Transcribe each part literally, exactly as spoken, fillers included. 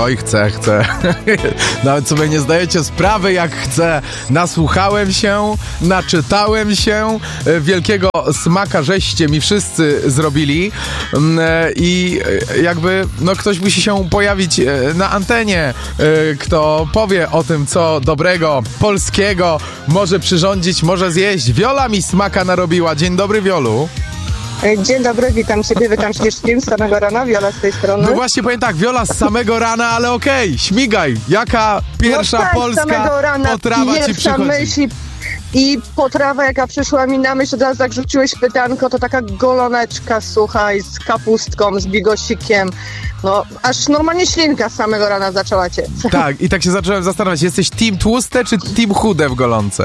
Oj, chcę, chcę. Nawet sobie nie zdajecie sprawy, jak chcę. Nasłuchałem się, naczytałem się. Wielkiego smaka żeście mi wszyscy zrobili. I jakby, no ktoś musi się pojawić na antenie, kto powie o tym, co dobrego, polskiego może przyrządzić, może zjeść. Wiola mi smaka narobiła. Dzień dobry, Wiolu. Dzień dobry, witam Ciebie, witam wszystkim z samego rana, Wiola z tej strony. No właśnie, powiem tak, Wiola z samego rana, ale okej, okay, śmigaj. Jaka pierwsza no tak, polska rana, potrawa Ci przychodzi? Myśl i potrawa, jaka przyszła mi na myśl, od razu jak rzuciłeś pytanko, to taka goloneczka, słuchaj, z kapustką, z bigosikiem. No, aż normalnie ślinka z samego rana zaczęła ciec. Tak, i tak się zacząłem zastanawiać, jesteś team tłuste czy team chude w golonce?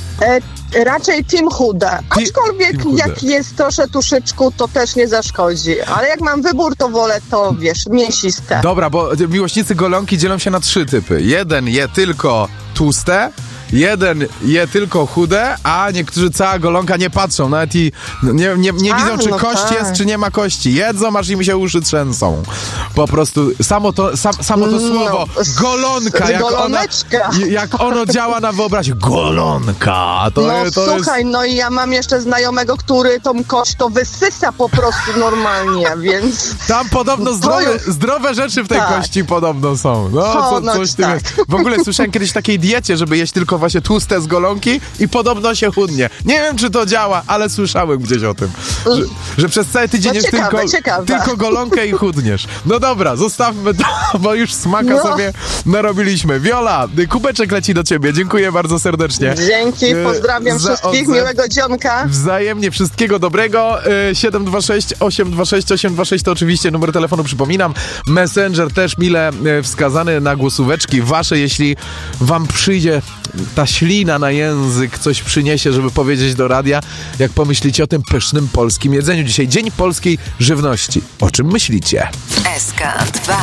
E, raczej team chude, aczkolwiek team chude. Jak jest trosze tuszyczku, to też nie zaszkodzi, ale jak mam wybór, to wolę to, wiesz, mięsiste. Dobra, bo miłośnicy golonki dzielą się na trzy typy. Jeden je tylko tłuste, jeden je tylko chude, a niektórzy cała golonka nie patrzą, nawet i nie, nie, nie a, widzą, czy no kość tak. jest, czy nie ma kości. Jedzą, aż im się uszy trzęsą. Po prostu samo to, sam, samo to słowo no, golonka, jak, ona, jak ono działa na wyobraźnię. Golonka. To, no to słuchaj, jest... no i ja mam jeszcze znajomego, który tą kość to wysysa po prostu normalnie, więc... Tam podobno zdrowe, już... zdrowe rzeczy w tej tak. kości podobno są. No, co, coś tym tak. jest. W ogóle słyszałem kiedyś takiej diecie, żeby jeść tylko właśnie tłuste z golonki i podobno się chudnie. Nie wiem, czy to działa, ale słyszałem gdzieś o tym, że, że przez cały tydzień no jest ciekawe, tylko, ciekawe. tylko golonkę i chudniesz. No dobra, zostawmy to, bo już smaka no. sobie narobiliśmy. Wiola, kubeczek leci do ciebie. Dziękuję bardzo serdecznie. Dzięki, pozdrawiam Za wszystkich, odzew... miłego dzionka. Wzajemnie, wszystkiego dobrego. siedem dwa sześć, osiem dwa sześć, osiem dwa sześć to oczywiście numer telefonu, przypominam. Messenger też mile wskazany na głosóweczki wasze, jeśli wam przyjdzie ta ślina na język, coś przyniesie, żeby powiedzieć do radia, jak pomyślicie o tym pysznym polskim jedzeniu. Dzisiaj Dzień Polskiej Żywności. O czym myślicie? S K dwa.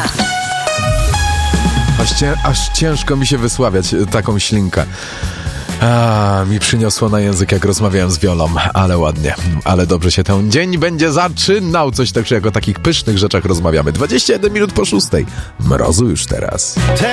Aż, cię, aż ciężko mi się wysławiać taką ślinkę. A, mi przyniosło na język, jak rozmawiałem z Wiolą, ale ładnie, ale dobrze się ten dzień będzie zaczynał. Coś tak, jak o takich pysznych rzeczach rozmawiamy. dwadzieścia jeden minut po szóstej. Mrozu już teraz.